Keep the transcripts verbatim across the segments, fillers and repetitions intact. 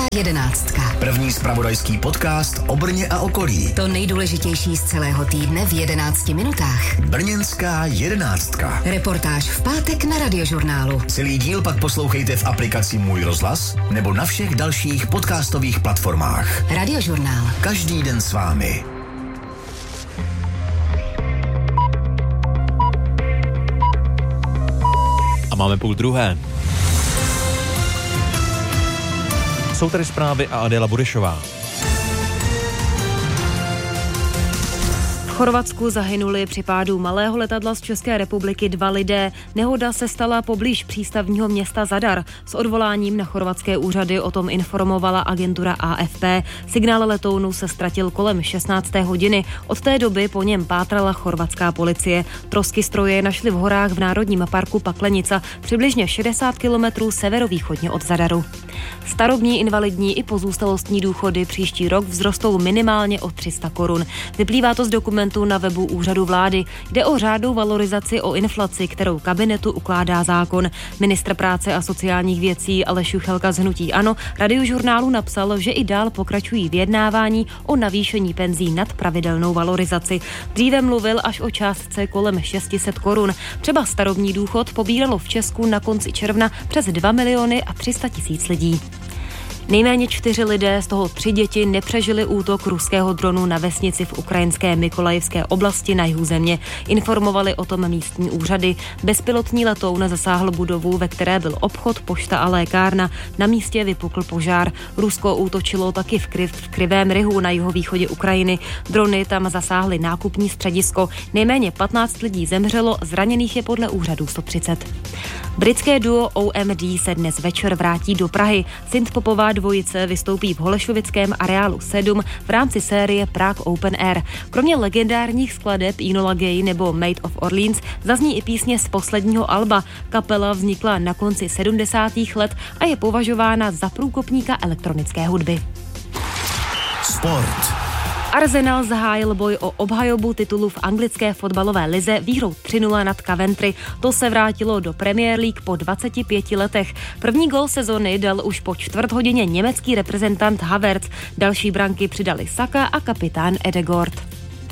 Jedenáctka. První zpravodajský podcast o Brně a okolí. To nejdůležitější z celého týdne v jedenácti minutách. Brněnská jedenáctka. Reportáž v pátek na Radiožurnálu. Celý díl pak poslouchejte v aplikaci Můj rozhlas nebo na všech dalších podcastových platformách. Radiožurnál. Každý den s vámi. A máme půl druhé. Jsou tady zprávy a Adéla Burešová. V Chorvatsku zahynuli při pádu malého letadla z České republiky dva lidé. Nehoda se stala poblíž přístavního města Zadar. S odvoláním na chorvatské úřady o tom informovala agentura A F P. Signál letounu se ztratil kolem šestnácté hodiny. Od té doby po něm pátrala chorvatská policie. Trosky stroje našli v horách v Národním parku Paklenica, přibližně šedesát kilometrů severovýchodně od Zadaru. Starobní, invalidní i pozůstalostní důchody příští rok vzrostou minimálně o tři sta korun. Vyplývá to z dokumentu na webu úřadu vlády. Jde o řádnou valorizaci o inflaci, kterou kabinetu ukládá zákon. Ministr práce a sociálních věcí Aleš Juchelka z hnutí ANO Radiožurnálu napsal, že i dál pokračují vyjednávání o navýšení penzí nad pravidelnou valorizaci. Dříve mluvil až o částce kolem šest set korun. Třeba starobní důchod pobíralo v Česku na konci června přes dva miliony a tři sta tisíc lidí. Nejméně čtyři lidé, z toho tři děti, nepřežili útok ruského dronu na vesnici v ukrajinské Mykolajivské oblasti na jihu země. Informovali o tom místní úřady. Bezpilotní letoun zasáhl budovu, ve které byl obchod, pošta a lékárna. Na místě vypukl požár. Rusko útočilo taky v, kri- v Krivém Rihu na jihovýchodě Ukrajiny. Drony tam zasáhly nákupní středisko. Nejméně patnáct lidí zemřelo, zraněných je podle úřadu sto třicet. Britské duo O M D se dnes večer vrátí do Prahy. Synthpopová dvojice vystoupí v holešovickém areálu sedm v rámci série Prague Open Air. Kromě legendárních skladeb Enola Gay nebo Maid of Orleans zazní i písně z posledního alba. Kapela vznikla na konci sedmdesátých let a je považována za průkopníka elektronické hudby. Sport. Arsenal zahájil boj o obhajobu titulu v anglické fotbalové lize výhrou tři nula nad Coventry. To se vrátilo do Premier League po dvaceti pěti letech. První gól sezony dal už po čtvrt hodině německý reprezentant Havertz. Další branky přidali Saka a kapitán Ødegaard.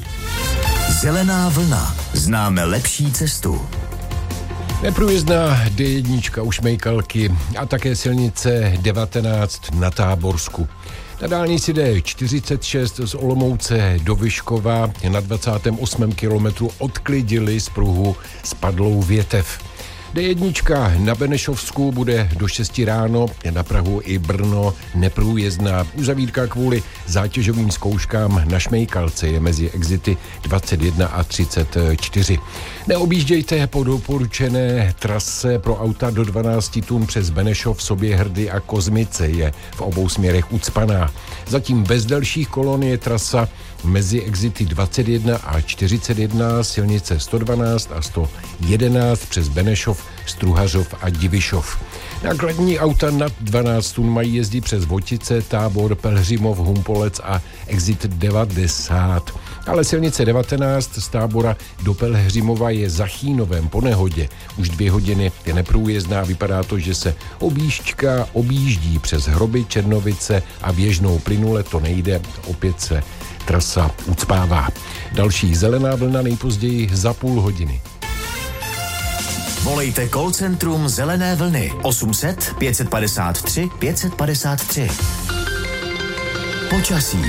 Zelená vlna. Známe lepší cestu. Neprůjezdná D jedna u Šmejkalky a také silnice devatenáct na Táborsku. Na dálnici D čtyřicet šest z Olomouce do Vyškova na dvacátém osmém kilometru odklidili z pruhu spadlou větev. D jedna na Benešovsku bude do šesti ráno, na Prahu i Brno neprůjezdná. Uzavírka kvůli zátěžovým zkouškám na Šmejkalce je mezi exity dvacet jedna a třicet čtyři. Neobjíždějte po doporučené trase pro auta do dvanácti tun přes Benešov, Soběhrdy a Kozmice, je v obou směrech ucpaná. Zatím bez dalších kolon je trasa mezi exity dvacet jedna a čtyřicet jedna, silnice sto dvanáct a sto jedenáct přes Benešov, Struhařov a Divišov. Nákladní auta nad dvanáct tun mají jezdit přes Votice, Tábor, Pelhřimov, Humpolec a exit devadesát. Ale silnice devatenáct z Tábora do Pelhřimova je za Chýnovem po nehodě. Už dvě hodiny je neprůjezdná, vypadá to, že se objížďka objíždí přes Hroby, Černovice a Věžnou. Plynule to nejde, opět se trasa ucpává. Další zelená vlna nejpozději za půl hodiny. Volejte call centrum Zelené vlny osm set pět padesát tři pět padesát tři. Počasí.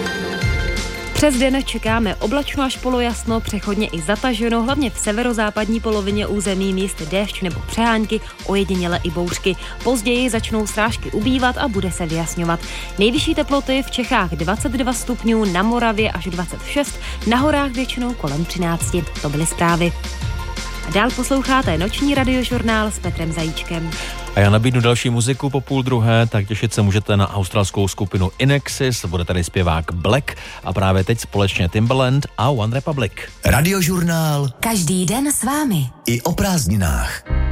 Přes den čekáme oblačno až polojasno, přechodně i zataženo, hlavně v severozápadní polovině území místy déšť nebo přehánky, ojediněle i bouřky. Později začnou srážky ubývat a bude se vyjasňovat. Nejvyšší teploty v Čechách dvacet dva stupňů, na Moravě až dvacet šest, na horách většinou kolem třináct. To byly zprávy. A dál posloucháte noční radiožurnál s Petrem Zajíčkem. A já nabídnu další muziku po půl druhé, tak těšit se můžete na australskou skupinu Inexis, bude tady zpěvák Black a právě teď společně Timbaland a One Republic. Radiožurnál. Každý den s vámi. I o prázdninách.